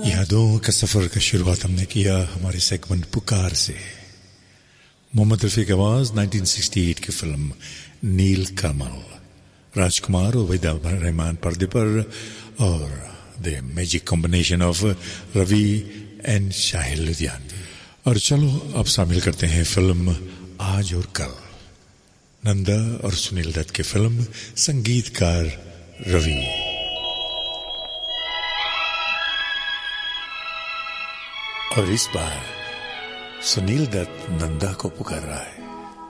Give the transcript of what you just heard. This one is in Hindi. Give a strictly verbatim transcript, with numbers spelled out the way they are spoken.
यादों का सफर का शुरुआत हमने किया हमारे सेगमेंट पुकार से। मोहम्मद रफी की आवाज नाइनटीन सिक्सटी एट की फिल्म नील कमल, राजकुमार और वहीदा रहमान पर्दे पर, और the magic combination of Ravi and Shahid Ludhianvi. और चलो अब शामिल करते हैं फिल्म आज और कल, नंदा और सुनील दत्त की फिल्म, संगीतकार रवि। और इस बार सुनील दत्त नंदा को पुकार रहा है।